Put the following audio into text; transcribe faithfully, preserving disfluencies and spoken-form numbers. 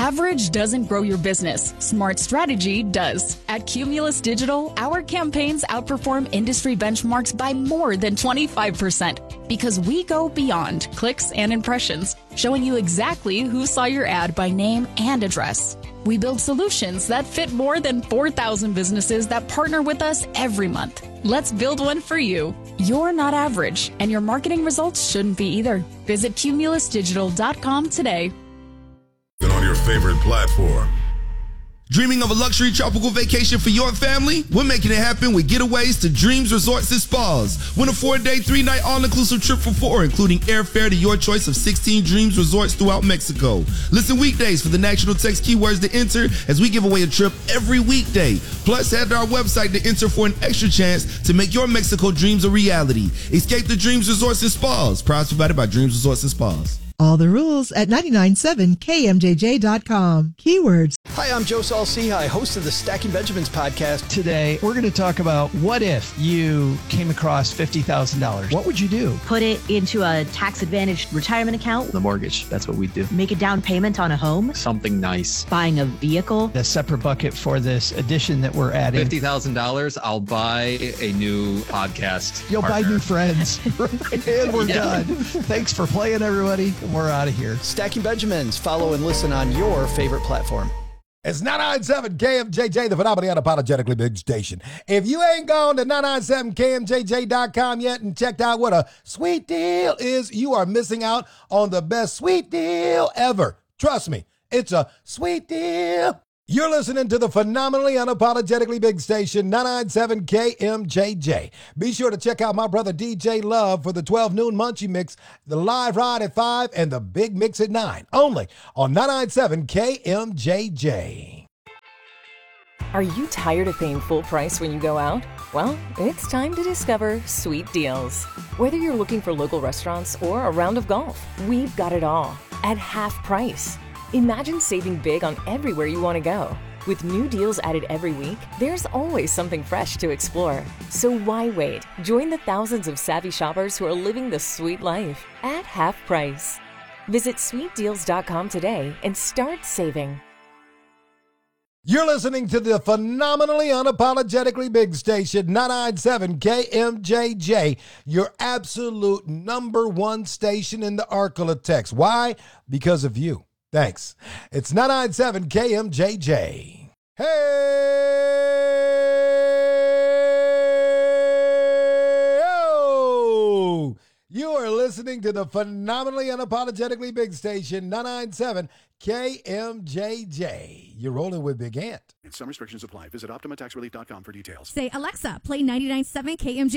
Average doesn't grow your business. Smart strategy does. At Cumulus Digital, our campaigns outperform industry benchmarks by more than twenty-five percent because we go beyond clicks and impressions, showing you exactly who saw your ad by name and address. We build solutions that fit more than four thousand businesses that partner with us every month. Let's build one for you. You're not average, and your marketing results shouldn't be either. Visit cumulus digital dot com today. On your favorite platform. Dreaming of a luxury tropical vacation for your family? We're making it happen with getaways to Dreams Resorts and Spas. Win a four-day, three-night all-inclusive trip for four, including airfare to your choice of sixteen Dreams Resorts throughout Mexico. Listen weekdays for the national text keywords to enter as we give away a trip every weekday. Plus, head to our website to enter for an extra chance to make your Mexico dreams a reality. Escape the Dreams Resorts and Spas. Prize provided by Dreams Resorts and Spas. All the rules at ninety-nine point seven K M J J dot com. Keywords. Hi, I'm Joe Saul-Sehy, host of the Stacking Benjamins podcast. Today, we're going to talk about what if you came across fifty thousand dollars? What would you do? Put it into a tax-advantaged retirement account. The mortgage, that's what we do. Make a down payment on a home. Something nice. Buying a vehicle. A separate bucket for this addition that we're adding. fifty thousand dollars, I'll buy a new podcast You'll partner. buy new friends. And we're yeah. done. Thanks for playing, everybody. We're out of here. Stacking Benjamins. Follow and listen on your favorite platform. It's ninety-nine point seven K M J J, the phenomenally unapologetically big station. If you ain't gone to ninety-nine point seven K M J J dot com yet and checked out what a sweet deal is, you are missing out on the best sweet deal ever. Trust me, it's a sweet deal. You're listening to the phenomenally unapologetically big station, ninety-nine point seven K M J J. Be sure to check out my brother D J Love for the twelve noon Munchie Mix, the live ride at five, and the big mix at nine. Only on ninety-nine point seven K M J J. Are you tired of paying full price when you go out? Well, it's time to discover Sweet Deals. Whether you're looking for local restaurants or a round of golf, we've got it all at half price. Imagine saving big on everywhere you want to go. With new deals added every week, there's always something fresh to explore. So why wait? Join the thousands of savvy shoppers who are living the sweet life at half price. Visit sweet deals dot com today and start saving. You're listening to the phenomenally unapologetically big station, ninety-nine point seven K M J J, your absolute number one station in the Arklatex. Why? Because of you. Thanks. It's ninety-nine point seven K M J J. Hey! Oh! You are listening to the phenomenally unapologetically big station, ninety-nine point seven K M J J. You're rolling with Big Ant. And some restrictions apply. Visit Optima Tax Relief dot com for details. Say, Alexa, play ninety-nine point seven K M J.